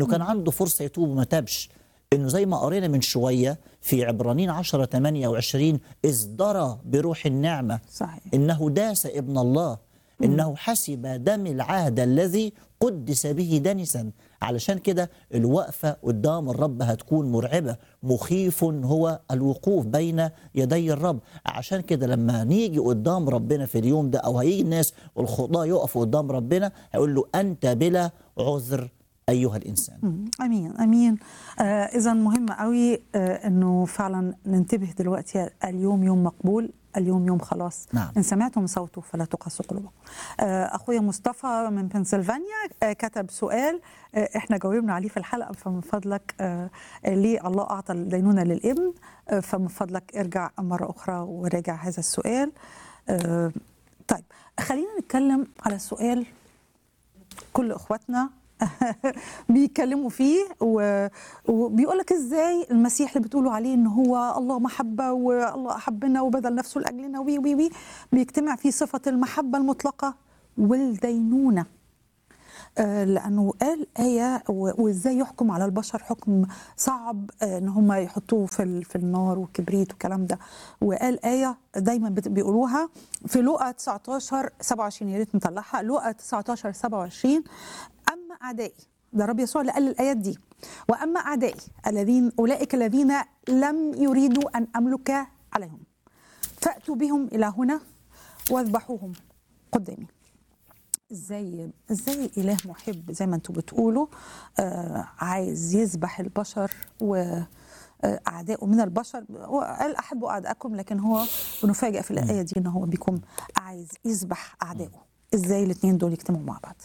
كان عنده فرصة يتوب وما تابش. إنه زي ما قرينا من شوية في عبرانيين 10:28 ازدرى بروح النعمة. صحيح. إنه داس ابن الله، إنه حسب دم العهد الذي قدس به دنسا. علشان كده الوقفة قدام الرب هتكون مرعبة. مخيف هو الوقوف بين يدي الرب. عشان كده لما نيجي قدام ربنا في اليوم ده، أو هيجي الناس والخطاة يقفوا قدام ربنا، هيقول له أنت بلا عذر أيها الإنسان. امين امين. اذا مهم قوي انه فعلا ننتبه دلوقتي. اليوم يوم مقبول، اليوم يوم خلاص. نعم. ان سمعتم صوته فلا تقسوا قلوبكم. اخويا مصطفى من بنسلفانيا كتب سؤال احنا جاوبنا عليه في الحلقه، فمن فضلك ليه الله اعطى الدينونه للابن؟ فمن فضلك ارجع مره اخرى وراجع هذا السؤال. طيب خلينا نتكلم على سؤال كل اخواتنا بيتكلموا فيه، وبيقول لك ازاي المسيح اللي بتقولوا عليه ان هو الله محبه والله احبنا وبذل نفسه لاجلنا وي وي وي بيجتمع فيه صفه المحبه المطلقه والدينونه. لانه قال ايه وازاي يحكم على البشر حكم صعب ان هم يحطوه في النار والكبريت والكلام ده. وقال ايه دايما بيقولوها في لوقا 19:27، يا ريت نطلعها. لوقا 19:27 اما اعدائي، ده رب يسوع اللي قال الايات دي، واما اعدائي اولئك الذين لم يريدوا ان املك عليهم فاتوا بهم الى هنا واذبحوهم قدامي. ازاي اله محب زي ما انتم بتقولوا عايز يذبح البشر واعدائه من البشر؟ قال احبوا اعدائكم، لكن هو بنفاجئ في الايه دي ان هو بيكون عايز يذبح اعدائه. ازاي الاثنين دول يجتمعوا مع بعض؟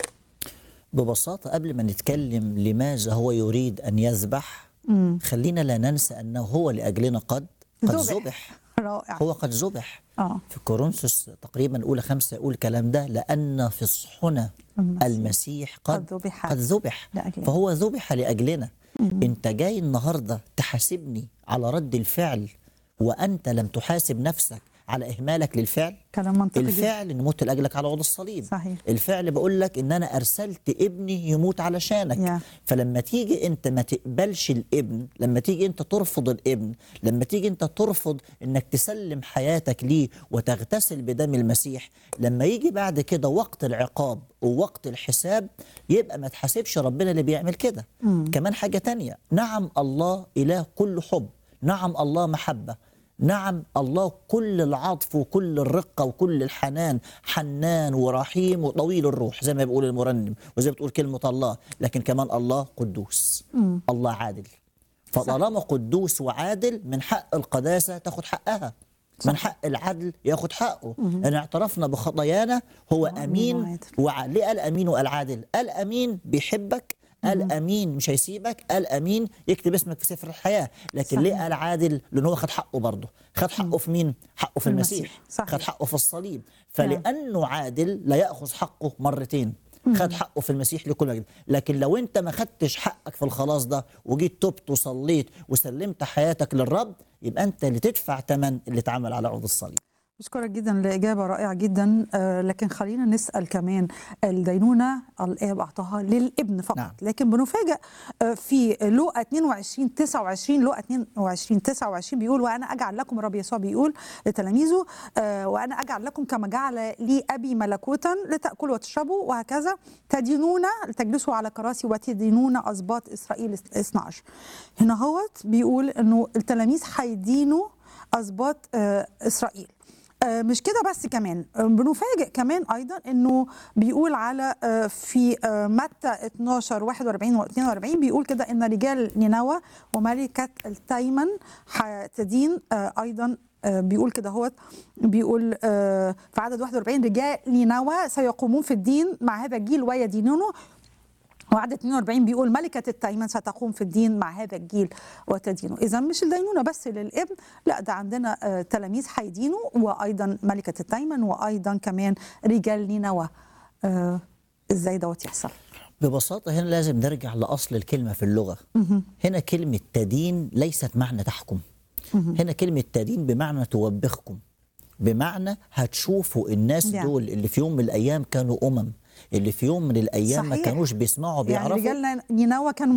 ببساطة قبل ما نتكلم لماذا هو يريد أن يذبح، خلينا لا ننسى أنه هو لأجلنا قد ذبح. رائع. هو قد ذبح. في كورنثوس تقريبا أولى 5 يقول الكلام ده، لأن فصحنا المسيح قد ذبح. فهو ذبح لأجلنا. أنت جاي النهاردة تحاسبني على رد الفعل وأنت لم تحاسب نفسك على إهمالك للفعل. كلام منطقي. الفعل إن مت لأجلك على عود الصليب. صحيح. الفعل بقول لك إن أنا أرسلت ابني يموت علشانك. فلما تيجي أنت ما تقبلش الابن، لما تيجي أنت ترفض الابن، لما تيجي أنت ترفض إنك تسلم حياتك ليه وتغتسل بدم المسيح، لما يجي بعد كده وقت العقاب ووقت الحساب يبقى ما تحاسبش ربنا اللي بيعمل كده. كمان حاجة تانية، نعم الله إله كل حب، نعم الله محبة، نعم الله كل العطف وكل الرقة وكل الحنان، حنان ورحيم وطويل الروح زي ما بيقول المرنم وزي ما بتقول كلمة الله. لكن كمان الله قدوس، الله عادل. فطالما قدوس وعادل من حق القداسة تاخد حقها، من حق العدل ياخد حقه. ان اعترفنا بخطايانا هو أمين وعادل. قال أمين وقال عادل. قال أمين بيحبك، قال أمين مش هيسيبك، قال أمين يكتب اسمك في سفر الحياة. لكن ليه قال عادل؟ لأنه هو خد حقه برضه. خد حقه في مين؟ حقه في المسيح. خد حقه في الصليب. فلأنه عادل لا يأخذ حقه مرتين. خد حقه في المسيح لكل وجه. لكن لو انت ما خدتش حقك في الخلاص ده وجيت تبت وصليت وسلمت حياتك للرب، يبقى انت اللي تدفع ثمن اللي اتعمل على عود الصليب. بشكرك جدا لإجابة رائعة جدا. لكن خلينا نسأل كمان، الدينونة الآب أعطاها للابن فقط. نعم. لكن بنفاجأ في لوقا 22:29، لوقا 22:29 بيقول وأنا أجعل لكم، الرب يسوع بيقول لتلاميذه وأنا أجعل لكم كما جعل لي أبي ملكوتا لتأكلوا وتشربوا وهكذا تدينون لتجلسوا على كراسي وتدينون أسباط إسرائيل 12. هنا هوت بيقول إنه التلاميذ هيدينوا أسباط إسرائيل. مش كده بس، كمان بنفاجئ كمان ايضا انه بيقول على في متى 12:41 و42 بيقول كده ان رجال نينوى وملكة التيمن هتدين ايضا. بيقول كده هو بيقول في عدد 41 رجال نينوى سيقومون في الدين مع هذا الجيل ويدينونه. وعدد 42 بيقول ملكة التيمن ستقوم في الدين مع هذا الجيل وتدينه. إذا مش الدينونة بس للابن، لا ده عندنا تلاميذ هيدينوا وأيضا ملكة التيمن وأيضا كمان رجال نينوى. إزاي دوت يحصل؟ ببساطة هنا لازم نرجع لأصل الكلمة في اللغة. هنا كلمة تدين ليست معنى تحكم. هنا كلمة تدين بمعنى توبخكم، بمعنى هتشوفوا الناس دول اللي في يوم من الأيام كانوا اللي في يوم من الأيام ما صحيح. كانوش بيسمعوا يعني بيعرفوا. رجالنا نينوى كانوا